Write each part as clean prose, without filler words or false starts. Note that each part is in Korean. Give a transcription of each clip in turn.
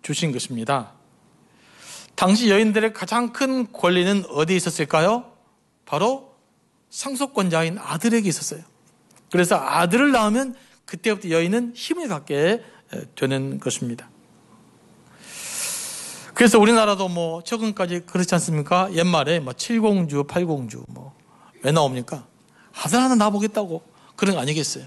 주신 것입니다. 당시 여인들의 가장 큰 권리는 어디에 있었을까요? 바로 상속권자인 아들에게 있었어요. 그래서 아들을 낳으면 그때부터 여인은 힘을 갖게 되는 것입니다. 그래서 우리나라도 최근까지 그렇지 않습니까? 옛말에 칠공주, 팔공주 왜 나옵니까? 아들 하나 낳아보겠다고 그런 거 아니겠어요?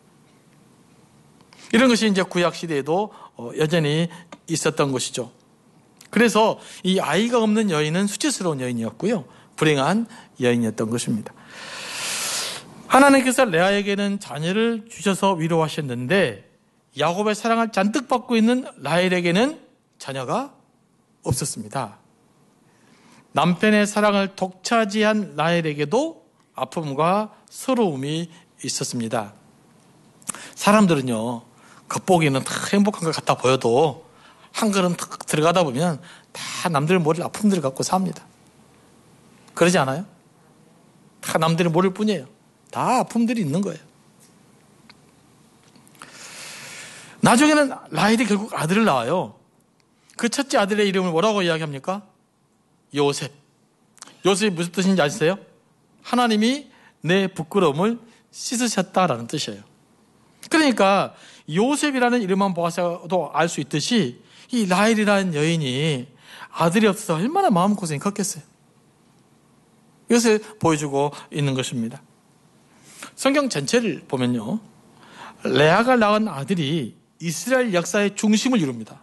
이런 것이 이제 구약 시대에도 여전히 있었던 것이죠. 그래서 이 아이가 없는 여인은 수치스러운 여인이었고요. 불행한 여인이었던 것입니다. 하나님께서 레아에게는 자녀를 주셔서 위로하셨는데 야곱의 사랑을 잔뜩 받고 있는 라헬에게는 자녀가 없었습니다. 남편의 사랑을 독차지한 라헬에게도 아픔과 서러움이 있었습니다. 사람들은요, 겉보기에는 다 행복한 것 같아 보여도 한 걸음 탁 들어가다 보면 다 남들 모를 아픔들을 갖고 삽니다. 그러지 않아요? 다 남들이 모를 뿐이에요. 다 아픔들이 있는 거예요. 나중에는 라헬이 결국 아들을 낳아요. 그 첫째 아들의 이름을 뭐라고 이야기합니까? 요셉. 요셉이 무슨 뜻인지 아세요? 하나님이 내 부끄러움을 씻으셨다라는 뜻이에요. 그러니까 요셉이라는 이름만 보아서도 알 수 있듯이 이 라헬이라는 여인이 아들이 없어서 얼마나 마음고생이 컸겠어요. 이것을 보여주고 있는 것입니다. 성경 전체를 보면요, 레아가 낳은 아들이 이스라엘 역사의 중심을 이룹니다.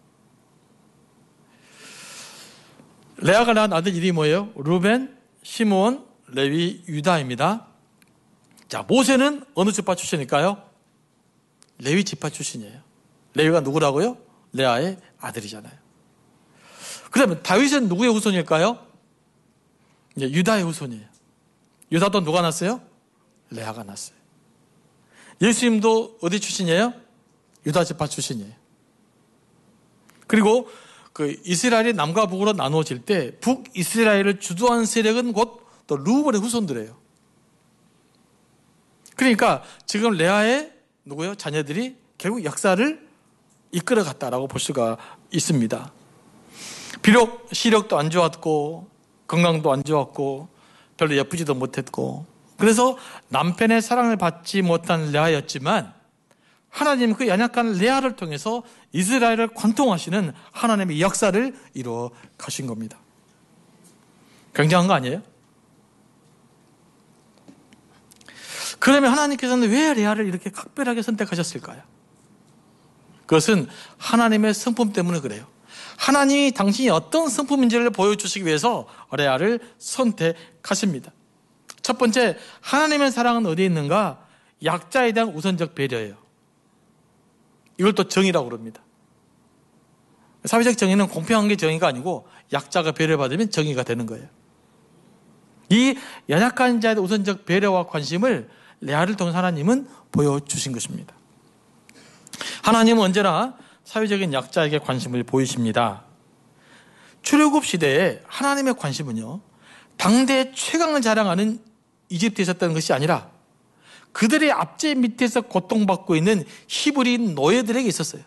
레아가 낳은 아들 이름이 뭐예요? 루벤, 시므온, 레위, 유다입니다. 자, 모세는 어느 지파 출신일까요? 레위 지파 출신이에요. 레위가 누구라고요? 레아의 아들이잖아요. 그러면 다윗은 누구의 후손일까요? 유다의 후손이에요. 유다도 누가 낳았어요? 레아가 낳았어요. 예수님도 어디 출신이에요? 유다 지파 출신이에요. 그리고 그 이스라엘이 남과 북으로 나누어질 때 북이스라엘을 주도한 세력은 곧 또 루벤의 후손들이에요. 그러니까 지금 레아의 누구요? 자녀들이 결국 역사를 이끌어갔다라고 볼 수가 있습니다. 비록 시력도 안 좋았고 건강도 안 좋았고 별로 예쁘지도 못했고 그래서 남편의 사랑을 받지 못한 레아였지만 하나님 그 연약한 레아를 통해서 이스라엘을 관통하시는 하나님의 역사를 이루어 가신 겁니다. 굉장한 거 아니에요? 그러면 하나님께서는 왜 레아를 이렇게 각별하게 선택하셨을까요? 그것은 하나님의 성품 때문에 그래요. 하나님이 당신이 어떤 성품인지를 보여주시기 위해서 레아를 선택하십니다. 첫 번째, 하나님의 사랑은 어디에 있는가? 약자에 대한 우선적 배려예요. 이걸 또 정의라고 그럽니다. 사회적 정의는 공평한 게 정의가 아니고 약자가 배려받으면 정의가 되는 거예요. 이 연약한 자에 대한 우선적 배려와 관심을 레아를 통해 하나님은 보여주신 것입니다. 하나님은 언제나 사회적인 약자에게 관심을 보이십니다. 출애굽 시대에 하나님의 관심은요, 당대 최강을 자랑하는 이집트에 있었던 것이 아니라 그들의 압제 밑에서 고통받고 있는 히브리 노예들에게 있었어요.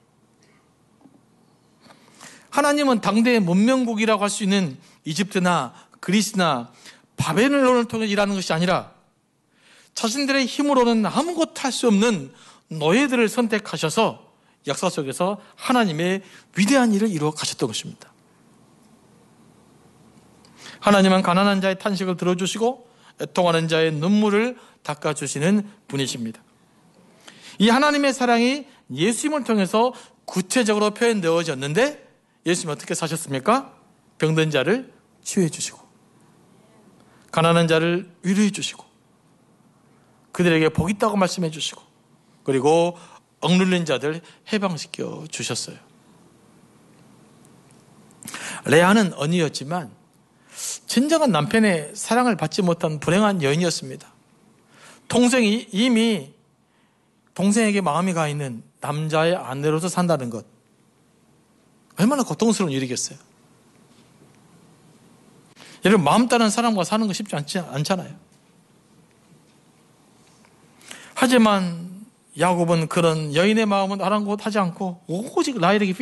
하나님은 당대의 문명국이라고 할 수 있는 이집트나 그리스나 바벨론을 통해 일하는 것이 아니라 자신들의 힘으로는 아무것도 할 수 없는 노예들을 선택하셔서 역사 속에서 하나님의 위대한 일을 이루어 가셨던 것입니다. 하나님은 가난한 자의 탄식을 들어주시고 애통하는 자의 눈물을 닦아주시는 분이십니다. 이 하나님의 사랑이 예수님을 통해서 구체적으로 표현되어졌는데 예수님은 어떻게 사셨습니까? 병든 자를 치유해 주시고 가난한 자를 위로해 주시고 그들에게 복 있다고 말씀해 주시고 그리고 억눌린 자들 해방시켜 주셨어요. 레아는 언니였지만 진정한 남편의 사랑을 받지 못한 불행한 여인이었습니다. 동생이 이미 동생에게 마음이 가 있는 남자의 아내로서 산다는 것 얼마나 고통스러운 일이겠어요. 여러분 마음 따는 사람과 사는 거 쉽지 않잖아요. 하지만 야곱은 그런 여인의 마음은 아랑곳하지 않고 오직 라헬에게